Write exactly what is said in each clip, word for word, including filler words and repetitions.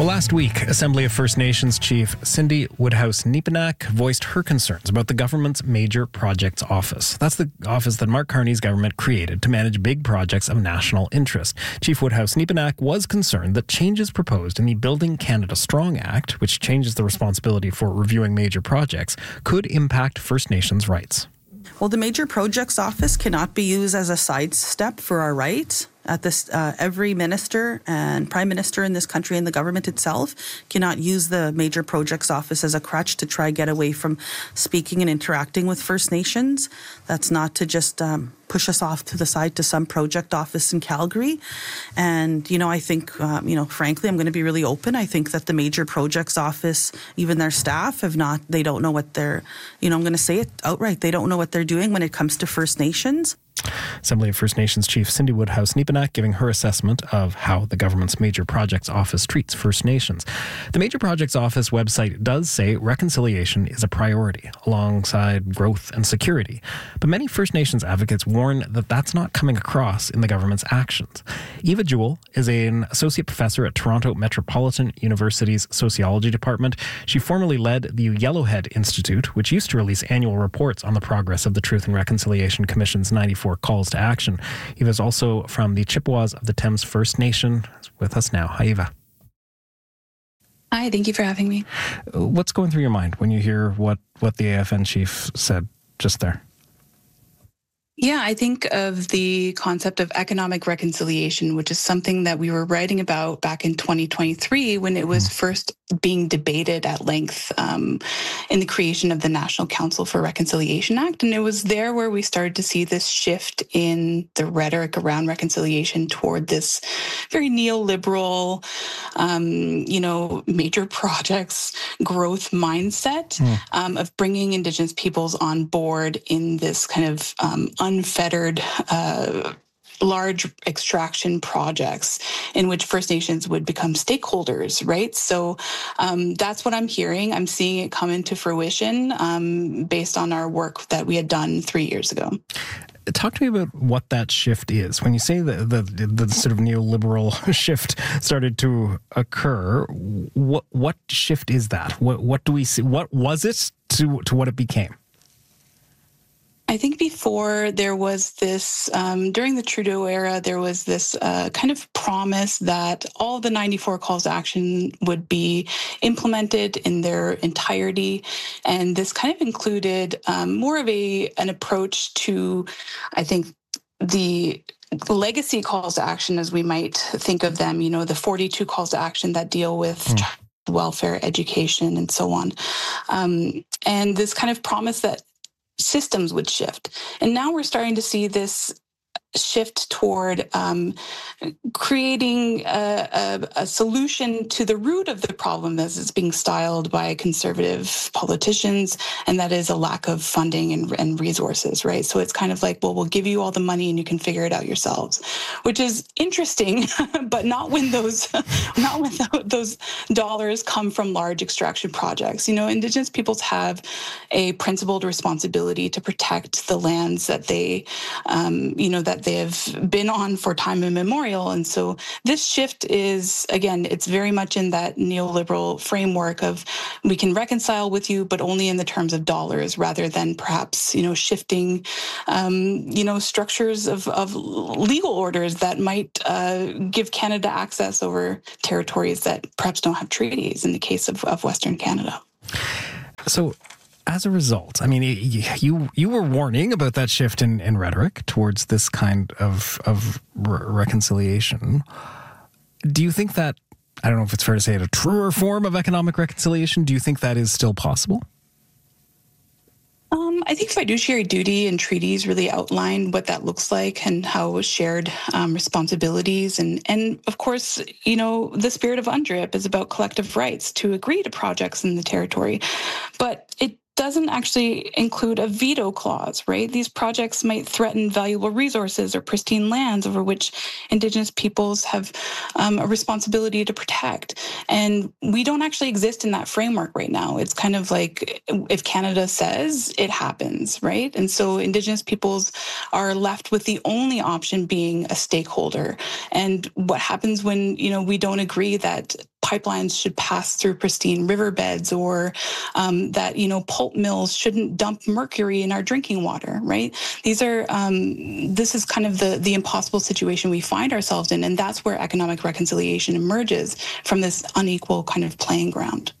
Well, last week, Assembly of First Nations Chief Cindy Woodhouse-Nepinak voiced her concerns about the government's Major Projects Office. That's the office that Mark Carney's government created to manage big projects of national interest. Chief Woodhouse-Nepinak was concerned that changes proposed in the Building Canada Strong Act, which changes the responsibility for reviewing major projects, could impact First Nations rights. Well, the Major Projects Office cannot be used as a sidestep for our rights. At this, uh, every minister and prime minister in this country and the government itself cannot use the Major Projects Office as a crutch to try get away from speaking and interacting with First Nations. That's not to just um, push us off to the side to some project office in Calgary. And, you know, I think, um, you know, frankly, I'm going to be really open. I think that the Major Projects Office, even their staff, have not, they don't know what they're, you know, I'm going to say it outright. They don't know what they're doing when it comes to First Nations. Assembly of First Nations Chief Cindy Woodhouse-Nepinak giving her assessment of how the government's Major Projects Office treats First Nations. The Major Projects Office website does say reconciliation is a priority alongside growth and security. But many First Nations advocates warn that that's not coming across in the government's actions. Eva Jewell is an associate professor at Toronto Metropolitan University's Sociology Department. She formerly led the Yellowhead Institute, which used to release annual reports on the progress of the Truth and Reconciliation Commission's ninety-four calls to action. Eva is also from the Chippewas of the Thames First Nation. She's with us now. Hi, Eva. Hi, thank you for having me. What's going through your mind when you hear what, what the A F N chief said just there? Yeah, I think of the concept of economic reconciliation, which is something that we were writing about back in twenty twenty-three when it was first being debated at length um, in the creation of the National Council for Reconciliation Act. And it was there where we started to see this shift in the rhetoric around reconciliation toward this very neoliberal, um, you know, major projects growth mindset mm. um, of bringing Indigenous peoples on board in this kind of um, unfettered uh, large extraction projects in which First Nations would become stakeholders, right? So um, that's what I'm hearing. I'm seeing it come into fruition um, based on our work that we had done three years ago. Talk to me about what that shift is. When you say the the, the sort of neoliberal shift started to occur, what what shift is that? What what do we see? What was it to to what it became? I think before there was this, um, during the Trudeau era, there was this uh, kind of promise that all the ninety-four calls to action would be implemented in their entirety. And this kind of included um, more of a an approach to, I think, the legacy calls to action, as we might think of them, you know, the forty-two calls to action that deal with mm. welfare, education, and so on. Um, and this kind of promise that systems would shift. And now we're starting to see this shift toward um, creating a, a, a solution to the root of the problem as it's being styled by conservative politicians, and that is a lack of funding and, and resources, right? So it's kind of like, well, we'll give you all the money and you can figure it out yourselves, which is interesting, but not when those not when those dollars come from large extraction projects. You know, Indigenous peoples have a principled responsibility to protect the lands that they, um, you know, that they have been on for time immemorial. And so this shift is, again, it's very much in that neoliberal framework of we can reconcile with you, but only in the terms of dollars rather than perhaps, you know, shifting, um, you know, structures of, of legal orders that might uh, give Canada access over territories that perhaps don't have treaties in the case of, of Western Canada. So, as a result, I mean, you you were warning about that shift in, in rhetoric towards this kind of of re- reconciliation. Do you think that, I don't know if it's fair to say it, a truer form of economic reconciliation, do you think that is still possible? Um, I think fiduciary duty and treaties really outline what that looks like and how shared um, responsibilities. And, and of course, you know, the spirit of UNDRIP is about collective rights to agree to projects in the territory. But it doesn't actually include a veto clause, right? These projects might threaten valuable resources or pristine lands over which Indigenous peoples have um, a responsibility to protect. And we don't actually exist in that framework right now. It's kind of like if Canada says, it happens, right? And so Indigenous peoples are left with the only option being a stakeholder. And what happens when, you know, we don't agree that pipelines should pass through pristine riverbeds, or um, that, you know, pulp mills shouldn't dump mercury in our drinking water, right? These are, um, this is kind of the, the impossible situation we find ourselves in. And that's where economic reconciliation emerges from this unequal kind of playing ground.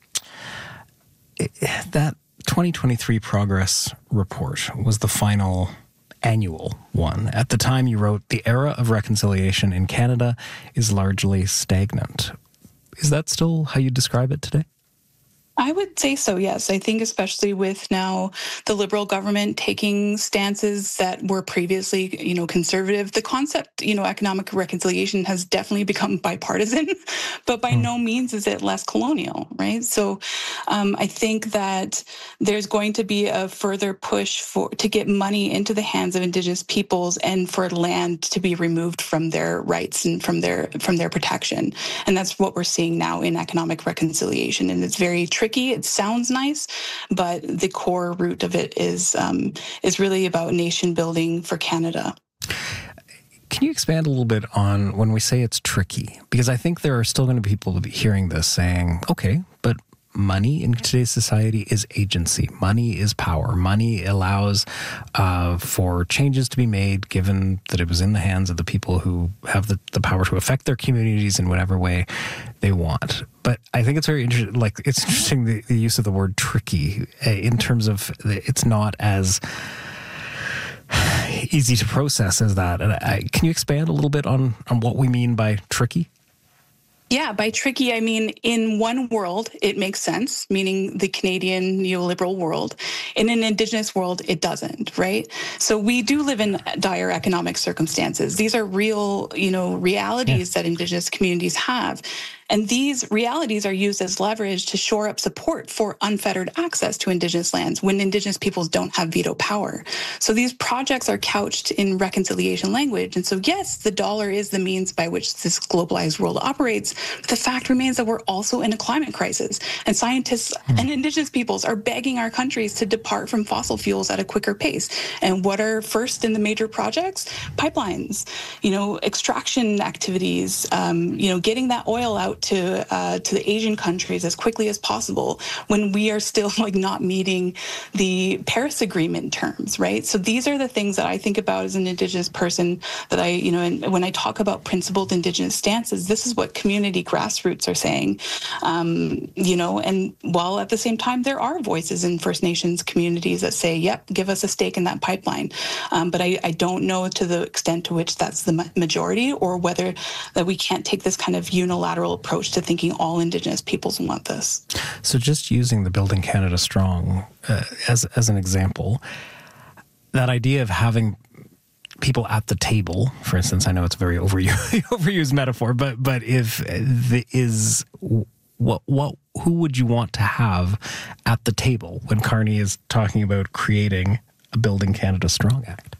That twenty twenty-three progress report was the final annual one. At the time you wrote, the era of reconciliation in Canada is largely stagnant. Is that still how you describe it today? I would say so, yes. I think especially with now the Liberal government taking stances that were previously, you know, conservative, the concept, you know, economic reconciliation has definitely become bipartisan, but by mm. no means is it less colonial, right? So um, I think that there's going to be a further push for to get money into the hands of Indigenous peoples and for land to be removed from their rights and from their from their protection. And that's what we're seeing now in economic reconciliation. And it's very tricky. It sounds nice, but the core root of it is um, is really about nation building for Canada. Can you expand a little bit on when we say it's tricky? Because I think there are still going to be people hearing this saying, okay, but money in today's society is agency. Money is power. Money allows uh, for changes to be made, given that it was in the hands of the people who have the, the power to affect their communities in whatever way they want. But I think it's very interesting, like it's interesting the, the use of the word tricky uh, in terms of it's not as easy to process as that. And I, can you expand a little bit on, on what we mean by tricky? Yeah, by tricky, I mean, in one world, it makes sense, meaning the Canadian neoliberal world. In an Indigenous world, it doesn't, right? So we do live in dire economic circumstances. These are real, you know, realities yeah. that Indigenous communities have. And these realities are used as leverage to shore up support for unfettered access to Indigenous lands when Indigenous peoples don't have veto power. So these projects are couched in reconciliation language. And so, yes, the dollar is the means by which this globalized world operates. But the fact remains that we're also in a climate crisis. And scientists mm. and Indigenous peoples are begging our countries to depart from fossil fuels at a quicker pace. And what are first in the major projects? Pipelines, you know, extraction activities, um, you know, getting that oil out to uh, to the Asian countries as quickly as possible when we are still like not meeting the Paris Agreement terms, right? So these are the things that I think about as an Indigenous person that I, you know, and when I talk about principled Indigenous stances, this is what community grassroots are saying, um, you know, and while at the same time, there are voices in First Nations communities that say, yep, give us a stake in that pipeline. Um, but I, I don't know to the extent to which that's the majority or whether that we can't take this kind of unilateral approach to thinking all Indigenous peoples want this. So just using the Building Canada Strong uh, as as an example, that idea of having people at the table, for instance, I know it's a very overused, overused metaphor, but but if the is what what who would you want to have at the table when Carney is talking about creating a Building Canada Strong Act?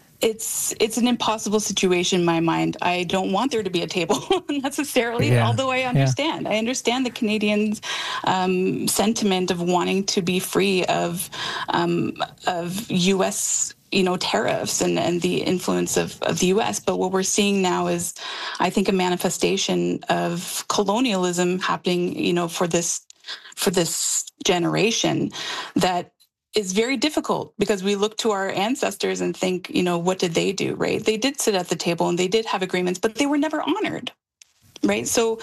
It's it's an impossible situation in my mind. I don't want there to be a table necessarily, yeah. although I understand. Yeah. I understand the Canadians' um, sentiment of wanting to be free of um, of U S you know tariffs and, and the influence of, of the U S. But what we're seeing now is, I think, a manifestation of colonialism happening, you know, for this for this generation that is very difficult because we look to our ancestors and think, you know, what did they do, right? They did sit at the table and they did have agreements, but they were never honored, right? So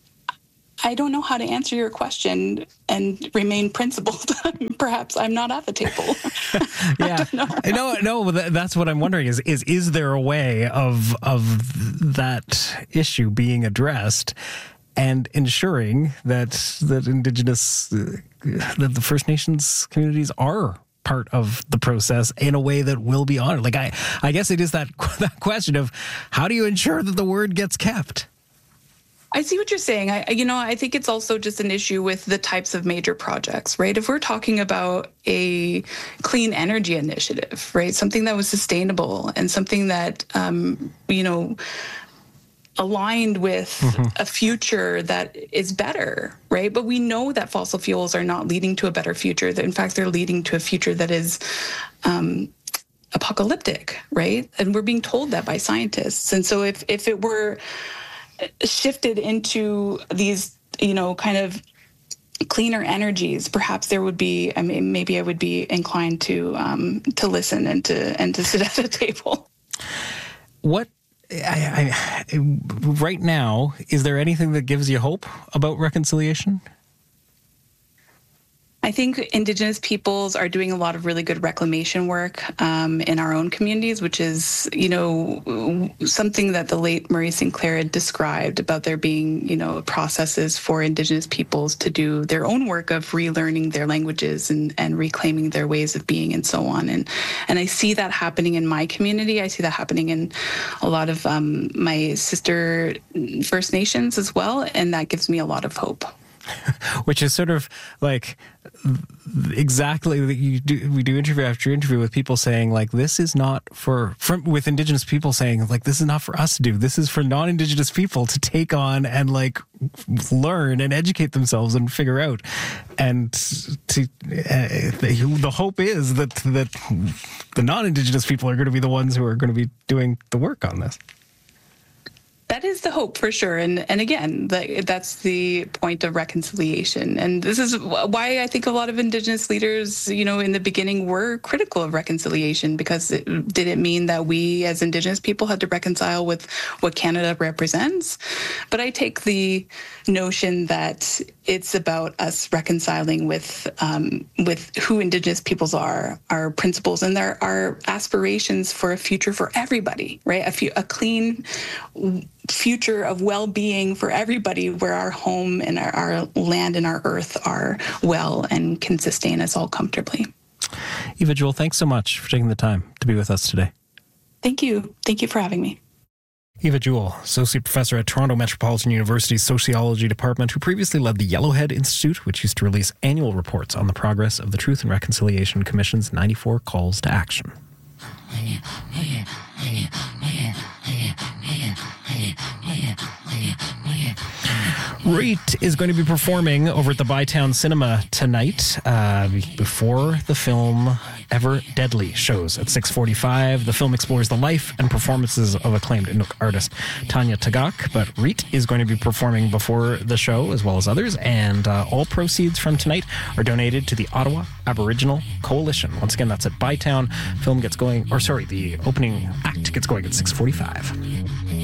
I don't know how to answer your question and remain principled. Perhaps I'm not at the table. yeah, no, no. That's what I'm wondering: is is is there a way of of that issue being addressed and ensuring that that Indigenous, uh, that the First Nations communities are part of the process in a way that will be honored? Like I, I guess it is that that question of how do you ensure that the word gets kept? I see what you're saying. I, you know, I think it's also just an issue with the types of major projects, right? If we're talking about a clean energy initiative, right, something that was sustainable and something that, um, you know, aligned with mm-hmm. a future that is better, right? But we know that fossil fuels are not leading to a better future. That in fact, they're leading to a future that is um, apocalyptic, right? And we're being told that by scientists. And so if if it were shifted into these you know, kind of cleaner energies, perhaps there would be, I mean, maybe I would be inclined to um, to listen and to and to sit at a table. What, I, I, right now, is there anything that gives you hope about reconciliation? I think Indigenous peoples are doing a lot of really good reclamation work um, in our own communities, which is, you know, something that the late Maurice Sinclair had described about there being, you know, processes for Indigenous peoples to do their own work of relearning their languages and, and reclaiming their ways of being and so on. And and I see that happening in my community. I see that happening in a lot of um, my sister First Nations as well. And that gives me a lot of hope. Which is sort of like exactly you do. We do interview after interview with people saying like, this is not for, from with Indigenous people saying like, this is not for us to do. This is for non-Indigenous people to take on and like learn and educate themselves and figure out. And to uh, the, the hope is that that the non-Indigenous people are going to be the ones who are going to be doing the work on this. That is the hope for sure. And and again, that, that's the point of reconciliation. And this is why I think a lot of Indigenous leaders, you know, in the beginning were critical of reconciliation, because it, did it mean that we as Indigenous people had to reconcile with what Canada represents? But I take the notion that it's about us reconciling with um, with who Indigenous peoples are, our principles, and there are aspirations for a future for everybody, right? A, few, a clean future of well-being for everybody, where our home and our, our land and our earth are well and can sustain us all comfortably. Eva Jewell, thanks so much for taking the time to be with us today. Thank you. Thank you for having me. Eva Jewell, Associate Professor at Toronto Metropolitan University's Sociology Department, who previously led the Yellowhead Institute, which used to release annual reports on the progress of the Truth and Reconciliation Commission's ninety-four calls to action. REIT is going to be performing over at the Bytown Cinema tonight uh, before the film Ever Deadly shows at six forty-five. The film explores the life and performances of acclaimed Inuk artist Tanya Tagaq, but REIT is going to be performing before the show as well as others, and uh, all proceeds from tonight are donated to the Ottawa Aboriginal Coalition. Once again, that's at Bytown. Film gets going, or sorry, the opening act gets going at six forty-five.